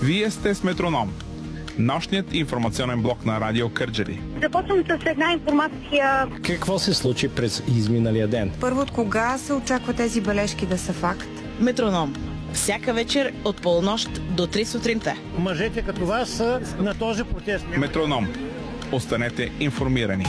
Вие сте с Метроном, нощният информационен блок на Радио Кърджали. Започвам с една информация. Какво се случи през изминалия ден? Първо, от кога се очаква тези бележки да са факт? Метроном. Всяка вечер от полунощ до 3 сутринта. Мъжете като вас са на този протест. Метроном. Останете информирани.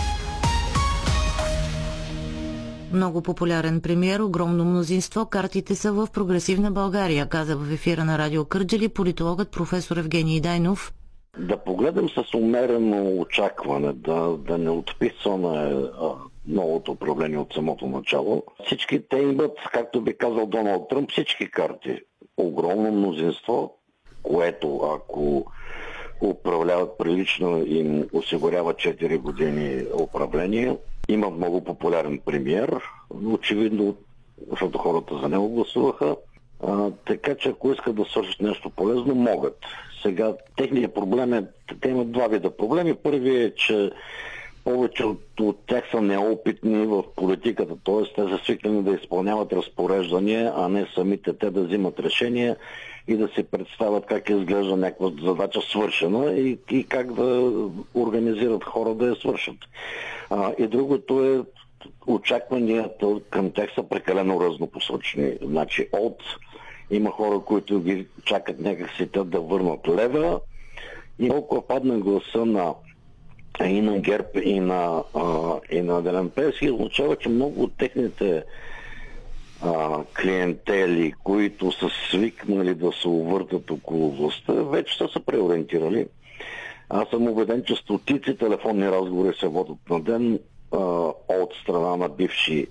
Много популярен премиер, огромно мнозинство, картите са в прогресивна България, каза в ефира на Радио Кърджали политологът професор Евгений Дайнов. Да погледам с умерено очакване, да не отписваме новото управление от самото начало. Всички те имат, както би казал Доналд Тръмп, всички карти. Огромно мнозинство, което ако управляват прилично, им осигурява 4 години управление. Има много популярен премиер, очевидно, защото хората за него гласуваха. Така че ако искат да свършат нещо полезно, могат. Сега техният проблем е, те имат два вида проблеми. Първият е, че повече от тях са неопитни в политиката, т.е. те са свикнали да изпълняват разпореждания, а не самите те да взимат решения и да се представят как изглежда някаква задача свършена и как да организират хора да я свършат. И другото е, очакванията към тях са прекалено разнопосочни. Значи има хора, които ги чакат някакси да върнат лева и толкова падна гласа и на ГЕРБ, и на Делян Пеевски, означава, че много от техните клиентели, които са свикнали да се увъртат около властта, вече са се преориентирали. Аз съм убеден, че стотици телефонни разговори се водят на ден от страна на бивши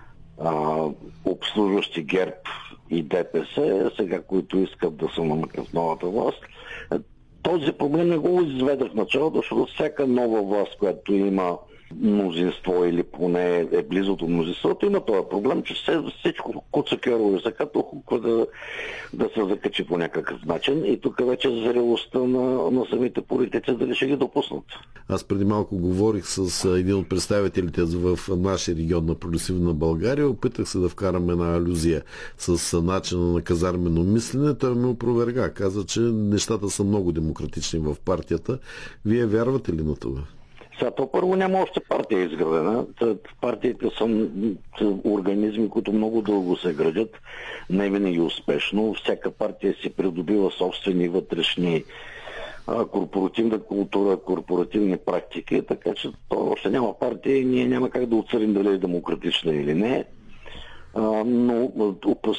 обслужващи ГЕРБ и ДПС, сега които искат да се намъкнат в новата власт. Този проблем не го изведах в началото, защото всяка нова власт, която има мнозинство или поне е близо до мнозинството, има този проблем, че всичко куца керове закато хуква да се закачи по някакъв начин и тук вече зрелостта на самите политици дали ще ги допуснат. Аз преди малко говорих с един от представителите в нашия регион на прогресивна България, опитах се да вкарам една алюзия с начина на казармено мислене, той ме опроверга. Каза, че нещата са много демократични в партията. Вие вярвате ли на това? То първо няма още партия изградена. Партиите са организми, които много дълго се градят, не винаги успешно. Всяка партия си придобива собствени вътрешни корпоративна култура, корпоративни практики, така че то още няма партия и ние няма как да отсъдим дали е демократична или не. Но